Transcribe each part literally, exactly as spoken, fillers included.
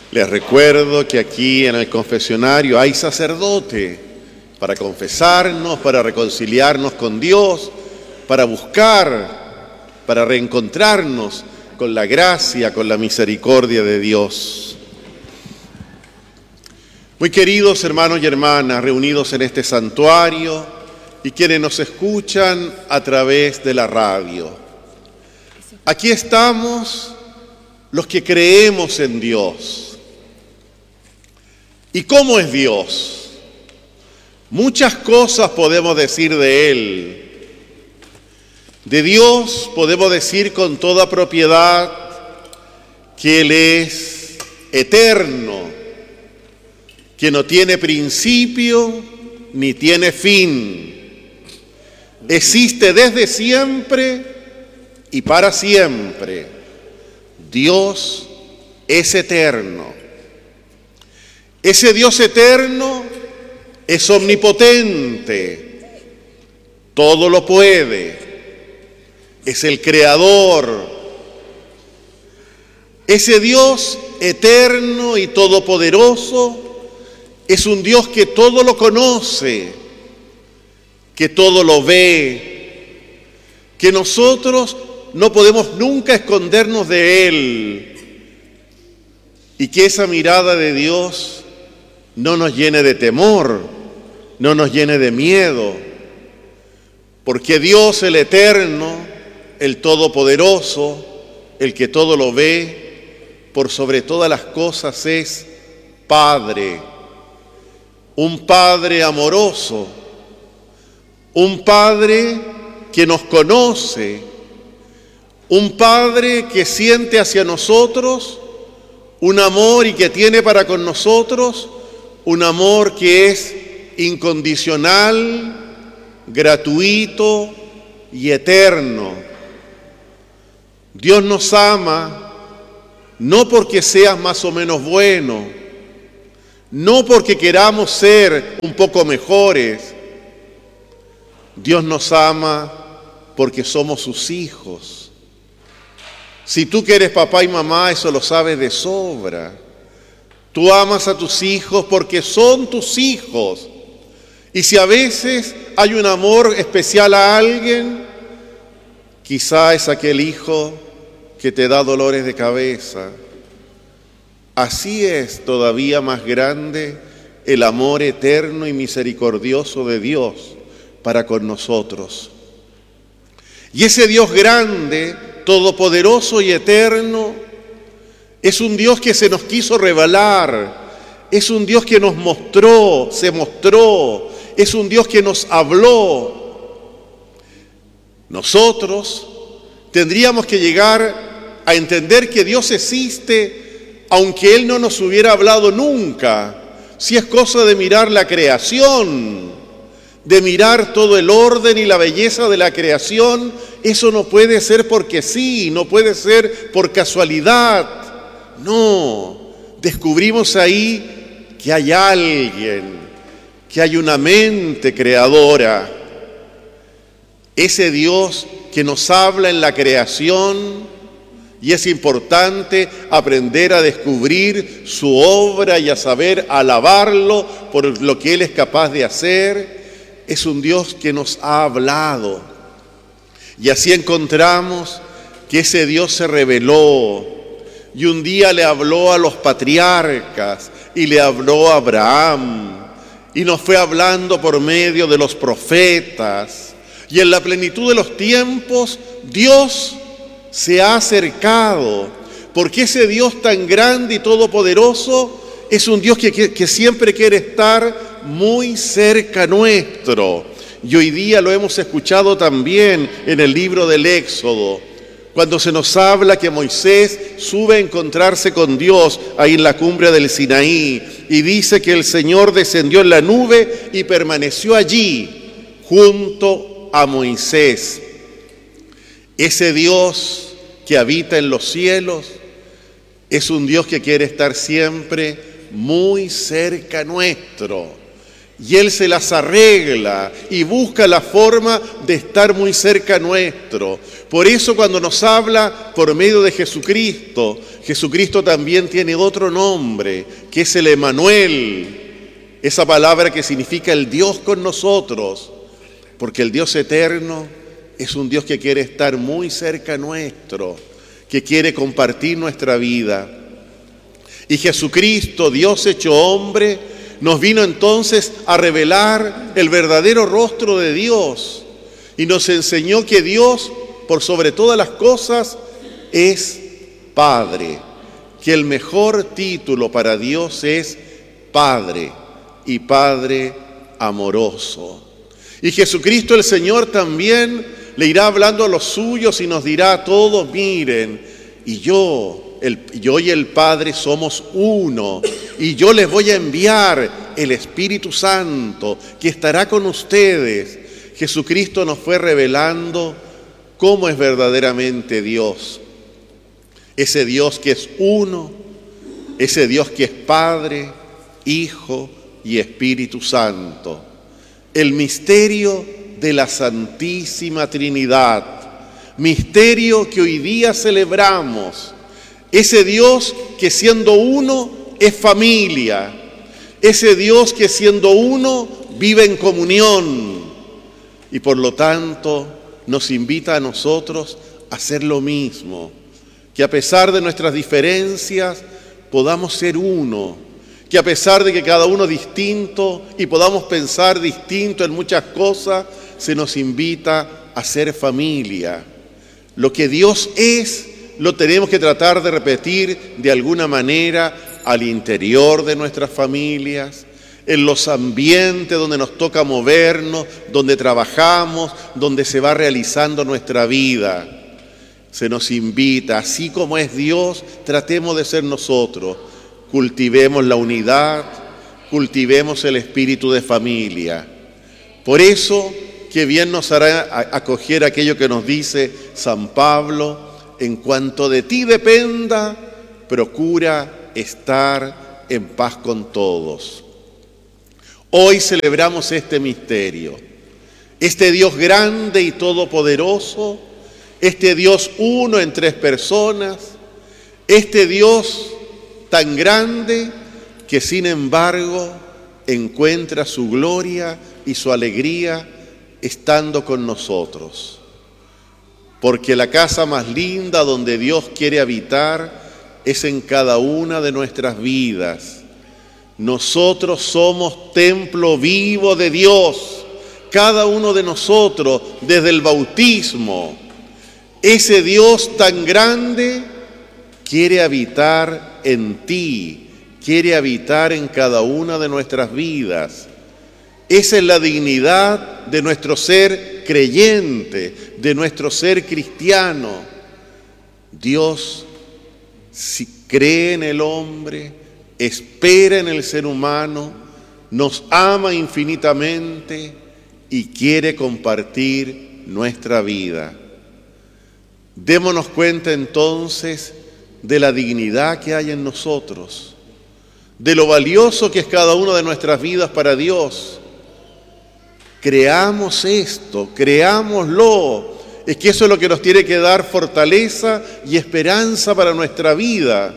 Les recuerdo que aquí en el confesionario hay sacerdote para confesarnos, para reconciliarnos con Dios, para buscar, para reencontrarnos con la gracia, con la misericordia de Dios. Muy queridos hermanos y hermanas, reunidos en este santuario y quienes nos escuchan a través de la radio. Aquí estamos los que creemos en Dios. ¿Y cómo es Dios? Muchas cosas podemos decir de Él. De Dios podemos decir con toda propiedad que Él es eterno, que no tiene principio ni tiene fin. Existe desde siempre y para siempre. Dios es eterno. Ese Dios eterno es omnipotente, todo lo puede, es el creador. Ese Dios eterno y todopoderoso es un Dios que todo lo conoce, que todo lo ve, que nosotros no podemos nunca escondernos de Él, y que esa mirada de Dios no nos llene de temor, no nos llene de miedo, porque Dios el eterno, el todopoderoso, el que todo lo ve, por sobre todas las cosas es Padre, un Padre amoroso, un Padre que nos conoce, un Padre que siente hacia nosotros un amor y que tiene para con nosotros un amor que es incondicional, gratuito y eterno. Dios nos ama no porque seas más o menos bueno, no porque queramos ser un poco mejores. Dios nos ama porque somos sus hijos. Si tú que eres papá y mamá, eso lo sabes de sobra. Tú amas a tus hijos porque son tus hijos. Y si a veces hay un amor especial a alguien, quizá es aquel hijo que te da dolores de cabeza. Así es todavía más grande el amor eterno y misericordioso de Dios para con nosotros. Y ese Dios grande, todopoderoso y eterno, es un Dios que se nos quiso revelar, es un Dios que nos mostró, se mostró, es un Dios que nos habló. Nosotros tendríamos que llegar a entender que Dios existe, aunque Él no nos hubiera hablado nunca. Si es cosa de mirar la creación, de mirar todo el orden y la belleza de la creación, eso no puede ser porque sí, no puede ser por casualidad. No, descubrimos ahí que hay alguien, que hay una mente creadora. Ese Dios que nos habla en la creación, y es importante aprender a descubrir su obra y a saber alabarlo por lo que Él es capaz de hacer. Es un Dios que nos ha hablado. Y así encontramos que ese Dios se reveló. Y un día le habló a los patriarcas y le habló a Abraham. Y nos fue hablando por medio de los profetas. Y en la plenitud de los tiempos, Dios se ha acercado. Porque ese Dios tan grande y todopoderoso es un Dios que, que, que siempre quiere estar muy cerca nuestro. Y hoy día lo hemos escuchado también en el libro del Éxodo, cuando se nos habla que Moisés sube a encontrarse con Dios ahí en la cumbre del Sinaí, y dice que el Señor descendió en la nube y permaneció allí junto a Moisés. Ese Dios que habita en los cielos es un Dios que quiere estar siempre muy cerca nuestro. Y Él se las arregla y busca la forma de estar muy cerca nuestro. Por eso cuando nos habla por medio de Jesucristo, Jesucristo también tiene otro nombre, que es el Emmanuel, esa palabra que significa el Dios con nosotros, porque el Dios eterno es un Dios que quiere estar muy cerca nuestro, que quiere compartir nuestra vida. Y Jesucristo, Dios hecho hombre, nos vino entonces a revelar el verdadero rostro de Dios y nos enseñó que Dios, por sobre todas las cosas, es Padre, que el mejor título para Dios es Padre y Padre amoroso. Y Jesucristo el Señor también le irá hablando a los suyos y nos dirá a todos, miren, y yo... El, yo y el Padre somos uno, y yo les voy a enviar el Espíritu Santo que estará con ustedes. Jesucristo nos fue revelando cómo es verdaderamente Dios. Ese Dios que es uno, ese Dios que es Padre, Hijo y Espíritu Santo. El misterio de la Santísima Trinidad, misterio que hoy día celebramos. Ese Dios que siendo uno es familia, ese Dios que siendo uno vive en comunión y por lo tanto nos invita a nosotros a hacer lo mismo, que a pesar de nuestras diferencias podamos ser uno, que a pesar de que cada uno es distinto y podamos pensar distinto en muchas cosas, se nos invita a ser familia. Lo que Dios es, lo tenemos que tratar de repetir de alguna manera al interior de nuestras familias, en los ambientes donde nos toca movernos, donde trabajamos, donde se va realizando nuestra vida. Se nos invita, así como es Dios, tratemos de ser nosotros. Cultivemos la unidad, cultivemos el espíritu de familia. Por eso, que bien nos hará acoger aquello que nos dice San Pablo: en cuanto de ti dependa, procura estar en paz con todos. Hoy celebramos este misterio, este Dios grande y todopoderoso, este Dios uno en tres personas, este Dios tan grande que sin embargo encuentra su gloria y su alegría estando con nosotros. Porque la casa más linda donde Dios quiere habitar es en cada una de nuestras vidas. Nosotros somos templo vivo de Dios, cada uno de nosotros desde el bautismo. Ese Dios tan grande quiere habitar en ti, quiere habitar en cada una de nuestras vidas. Esa es la dignidad de nuestro ser creyente, de nuestro ser cristiano. Dios si cree en el hombre, espera en el ser humano, nos ama infinitamente y quiere compartir nuestra vida. Démonos cuenta entonces de la dignidad que hay en nosotros, de lo valioso que es cada una de nuestras vidas para Dios. Creamos esto, creámoslo. Es que eso es lo que nos tiene que dar fortaleza y esperanza para nuestra vida.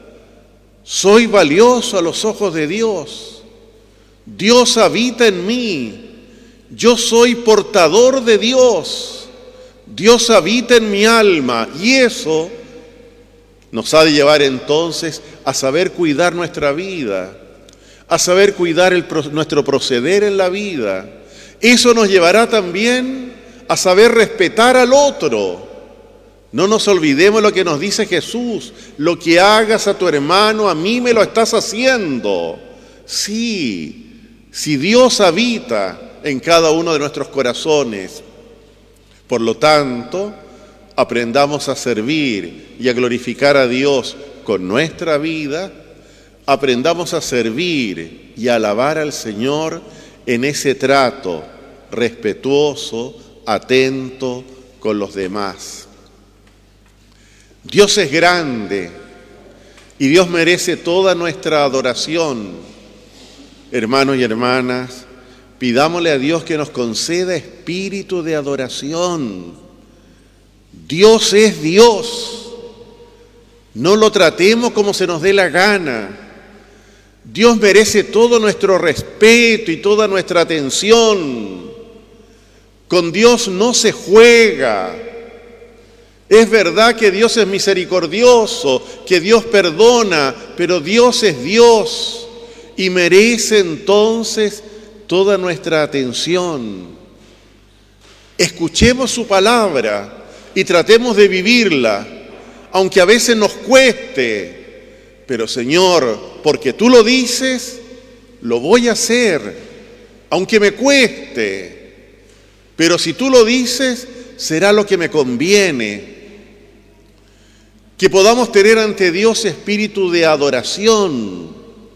Soy valioso a los ojos de Dios. Dios habita en mí. Yo soy portador de Dios. Dios habita en mi alma. Y eso nos ha de llevar entonces a saber cuidar nuestra vida, a saber cuidar el, nuestro proceder en la vida. Eso nos llevará también a saber respetar al otro. No nos olvidemos lo que nos dice Jesús: lo que hagas a tu hermano, a mí me lo estás haciendo. Sí, si Dios habita en cada uno de nuestros corazones. Por lo tanto, aprendamos a servir y a glorificar a Dios con nuestra vida. Aprendamos a servir y a alabar al Señor en ese trato respetuoso, atento con los demás. Dios es grande y Dios merece toda nuestra adoración. Hermanos y hermanas, pidámosle a Dios que nos conceda espíritu de adoración. Dios es Dios. No lo tratemos como se nos dé la gana. Dios merece todo nuestro respeto y toda nuestra atención. Con Dios no se juega. Es verdad que Dios es misericordioso, que Dios perdona, pero Dios es Dios y merece entonces toda nuestra atención. Escuchemos su palabra y tratemos de vivirla, aunque a veces nos cueste. Pero Señor, porque tú lo dices, lo voy a hacer, aunque me cueste. Pero si tú lo dices, será lo que me conviene. Que podamos tener ante Dios espíritu de adoración.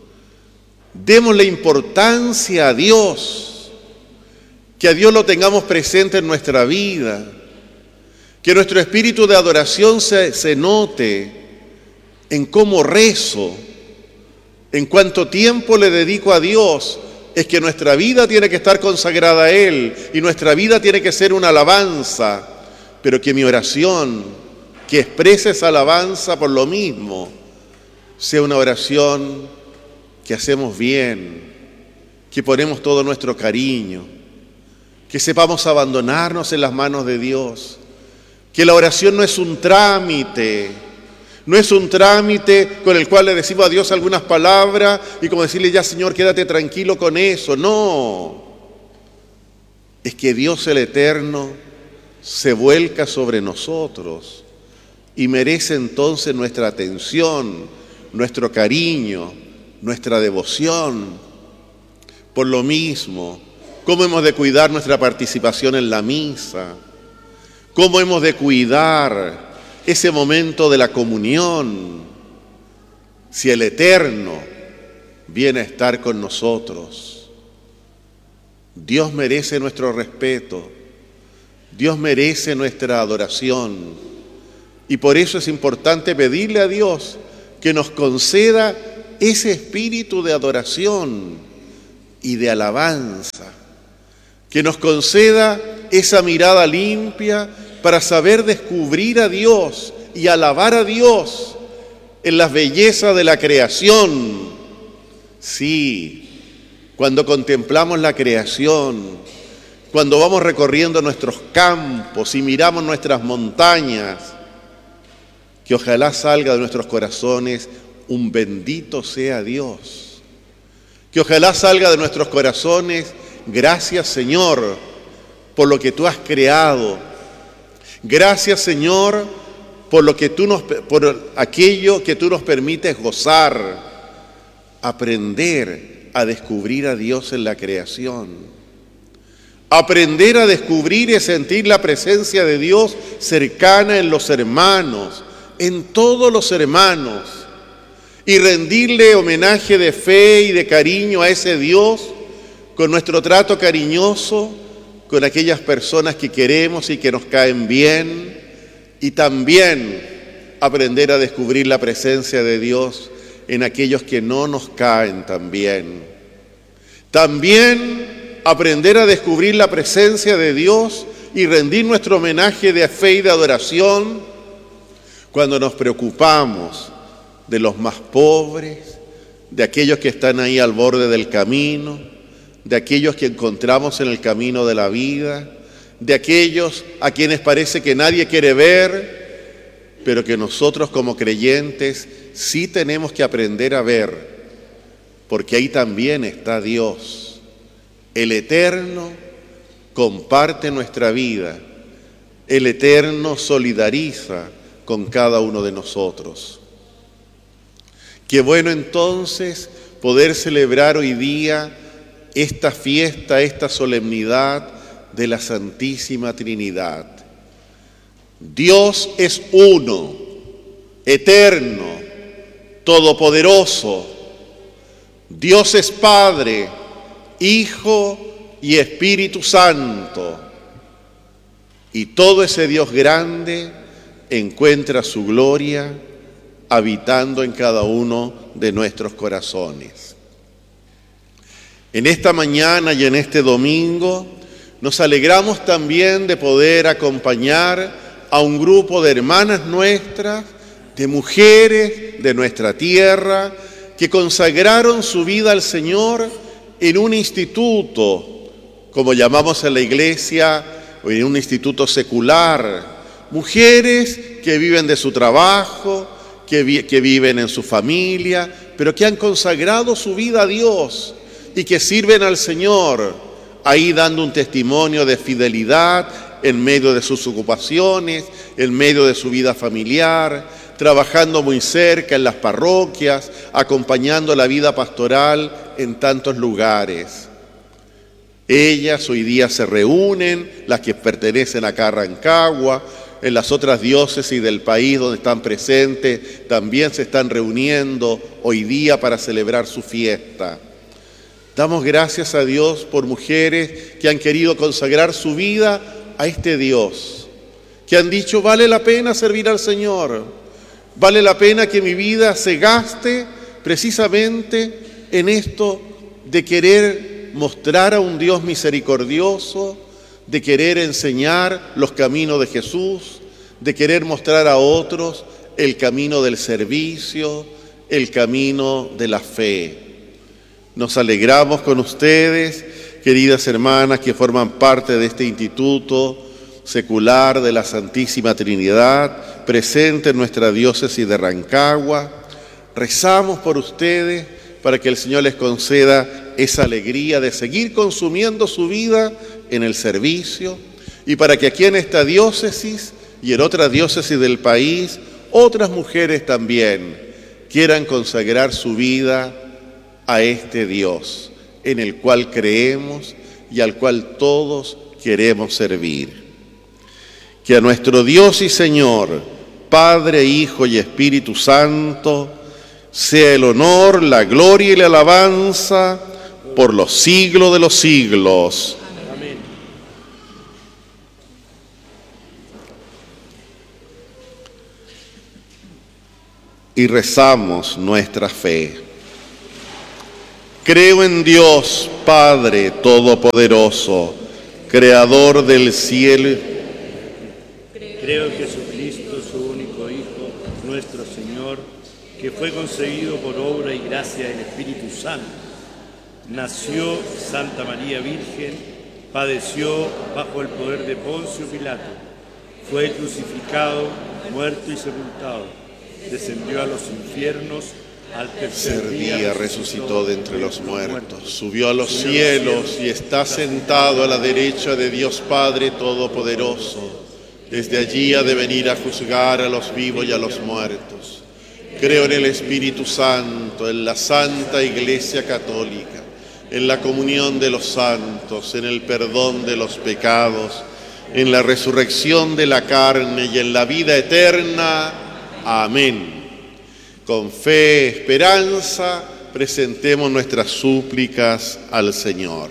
Démosle importancia a Dios. Que a Dios lo tengamos presente en nuestra vida. Que nuestro espíritu de adoración se, se note en cómo rezo, en cuánto tiempo le dedico a Dios. Es que nuestra vida tiene que estar consagrada a Él y nuestra vida tiene que ser una alabanza, pero que mi oración, que exprese esa alabanza por lo mismo, sea una oración que hacemos bien, que ponemos todo nuestro cariño, que sepamos abandonarnos en las manos de Dios, que la oración no es un trámite, no es un trámite con el cual le decimos a Dios algunas palabras y como decirle, ya Señor, quédate tranquilo con eso. No, es que Dios el Eterno se vuelca sobre nosotros y merece entonces nuestra atención, nuestro cariño, nuestra devoción. Por lo mismo, ¿cómo hemos de cuidar nuestra participación en la misa? ¿Cómo hemos de cuidar ese momento de la comunión, si el Eterno viene a estar con nosotros? Dios merece nuestro respeto, Dios merece nuestra adoración, y por eso es importante pedirle a Dios que nos conceda ese espíritu de adoración y de alabanza, que nos conceda esa mirada limpia para saber descubrir a Dios y alabar a Dios en las bellezas de la creación. Sí, cuando contemplamos la creación, cuando vamos recorriendo nuestros campos y miramos nuestras montañas, que ojalá salga de nuestros corazones un bendito sea Dios. Que ojalá salga de nuestros corazones, gracias Señor por lo que tú has creado. Gracias Señor por lo que tú nos, por aquello que tú nos permites gozar, aprender a descubrir a Dios en la creación, aprender a descubrir y sentir la presencia de Dios cercana en los hermanos, en todos los hermanos, y rendirle homenaje de fe y de cariño a ese Dios con nuestro trato cariñoso con aquellas personas que queremos y que nos caen bien, y también aprender a descubrir la presencia de Dios en aquellos que no nos caen tan bien. También aprender a descubrir la presencia de Dios y rendir nuestro homenaje de fe y de adoración cuando nos preocupamos de los más pobres, de aquellos que están ahí al borde del camino, de aquellos que encontramos en el camino de la vida, de aquellos a quienes parece que nadie quiere ver, pero que nosotros como creyentes sí tenemos que aprender a ver, porque ahí también está Dios. El Eterno comparte nuestra vida, el Eterno solidariza con cada uno de nosotros. Qué bueno entonces poder celebrar hoy día esta fiesta, esta solemnidad de la Santísima Trinidad. Dios es uno, eterno, todopoderoso. Dios es Padre, Hijo y Espíritu Santo. Y todo ese Dios grande encuentra su gloria habitando en cada uno de nuestros corazones. En esta mañana y en este domingo nos alegramos también de poder acompañar a un grupo de hermanas nuestras, de mujeres de nuestra tierra, que consagraron su vida al Señor en un instituto, como llamamos en la iglesia, o en un instituto secular. Mujeres que viven de su trabajo, que, vi- que viven en su familia, pero que han consagrado su vida a Dios y que sirven al Señor, ahí dando un testimonio de fidelidad en medio de sus ocupaciones, en medio de su vida familiar, trabajando muy cerca en las parroquias, acompañando la vida pastoral en tantos lugares. Ellas hoy día se reúnen, las que pertenecen acá a Rancagua, en las otras diócesis del país donde están presentes, también se están reuniendo hoy día para celebrar su fiesta. Damos gracias a Dios por mujeres que han querido consagrar su vida a este Dios, que han dicho, vale la pena servir al Señor, vale la pena que mi vida se gaste precisamente en esto de querer mostrar a un Dios misericordioso, de querer enseñar los caminos de Jesús, de querer mostrar a otros el camino del servicio, el camino de la fe. Nos alegramos con ustedes, queridas hermanas que forman parte de este instituto secular de la Santísima Trinidad, presente en nuestra diócesis de Rancagua. Rezamos por ustedes para que el Señor les conceda esa alegría de seguir consumiendo su vida en el servicio y para que aquí en esta diócesis y en otras diócesis del país, otras mujeres también quieran consagrar su vida a este Dios en el cual creemos y al cual todos queremos servir. Que a nuestro Dios y Señor, Padre, Hijo y Espíritu Santo, sea el honor, la gloria y la alabanza por los siglos de los siglos. Amén. Y rezamos nuestra fe. Creo en Dios, Padre Todopoderoso, Creador del cielo. Creo en Jesucristo, su único Hijo, nuestro Señor, que fue concebido por obra y gracia del Espíritu Santo. Nació Santa María Virgen, padeció bajo el poder de Poncio Pilato, fue crucificado, muerto y sepultado, descendió a los infiernos, al tercer Tercer día día resucitó de entre los muertos, subió a los cielos y está sentado a la derecha de Dios Padre Todopoderoso. Desde allí ha de venir a juzgar a los vivos y a los muertos. Creo en el Espíritu Santo, en la Santa Iglesia Católica, en la comunión de los santos, en el perdón de los pecados, en la resurrección de la carne y en la vida eterna. Amén. Con fe, esperanza, presentemos nuestras súplicas al Señor.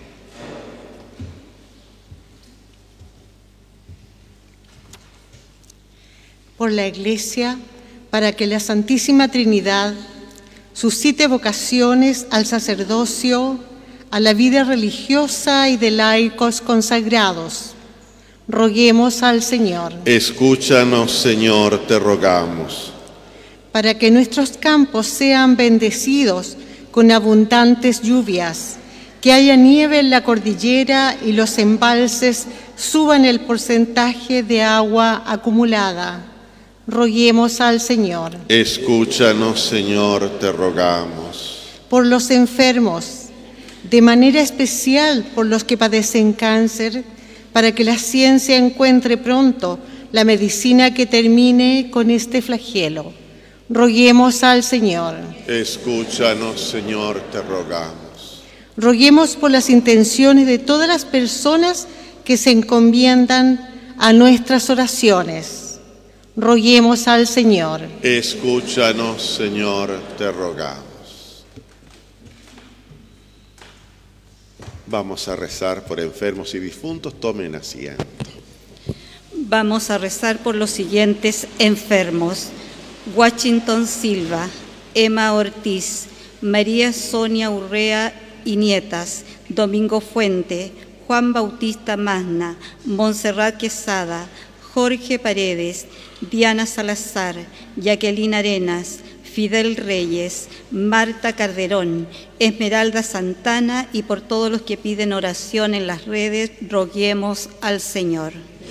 Por la Iglesia, para que la Santísima Trinidad suscite vocaciones al sacerdocio, a la vida religiosa y de laicos consagrados. Roguemos al Señor. Escúchanos, Señor, te rogamos. Para que nuestros campos sean bendecidos con abundantes lluvias, que haya nieve en la cordillera y los embalses suban el porcentaje de agua acumulada. Roguemos al Señor. Escúchanos, Señor, te rogamos. Por los enfermos, de manera especial por los que padecen cáncer, para que la ciencia encuentre pronto la medicina que termine con este flagelo. Roguemos al Señor. Escúchanos, Señor, te rogamos. Roguemos por las intenciones de todas las personas que se encomiendan a nuestras oraciones. Roguemos al Señor. Escúchanos, Señor, te rogamos. Vamos a rezar por enfermos y difuntos. Tomen asiento. Vamos a rezar por los siguientes enfermos: Washington Silva, Emma Ortiz, María Sonia Urrea y nietas, Domingo Fuente, Juan Bautista Magna, Montserrat Quesada, Jorge Paredes, Diana Salazar, Jacqueline Arenas, Fidel Reyes, Marta Calderón, Esmeralda Santana y por todos los que piden oración en las redes, roguemos al Señor.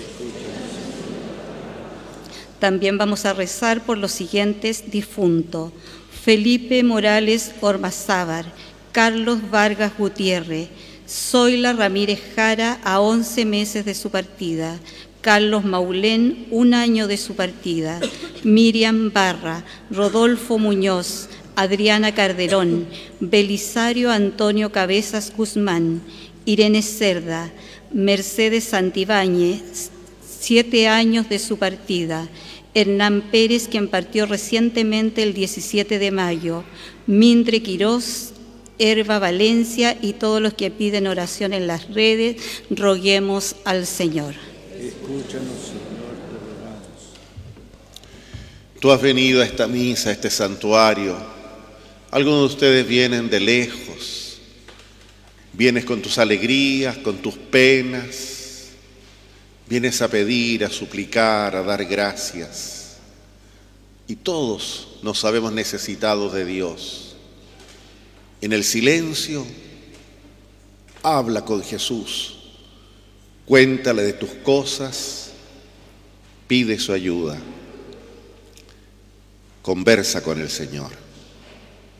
También vamos a rezar por los siguientes difuntos: Felipe Morales Ormazábar, Carlos Vargas Gutiérrez, Zoila Ramírez Jara a once meses de su partida, Carlos Maulén, un año de su partida, Miriam Barra, Rodolfo Muñoz, Adriana Calderón, Belisario Antonio Cabezas Guzmán, Irene Cerda, Mercedes Santibáñez, siete años de su partida, Hernán Pérez, quien partió recientemente el diecisiete de mayo, Mindre Quirós, Herba Valencia y todos los que piden oración en las redes, roguemos al Señor. Escúchanos, Señor, te rogamos. Tú has venido a esta misa, a este santuario. Algunos de ustedes vienen de lejos. Vienes con tus alegrías, con tus penas. Vienes a pedir, a suplicar, a dar gracias. Y todos nos sabemos necesitados de Dios. En el silencio, habla con Jesús. Cuéntale de tus cosas, pide su ayuda, conversa con el Señor.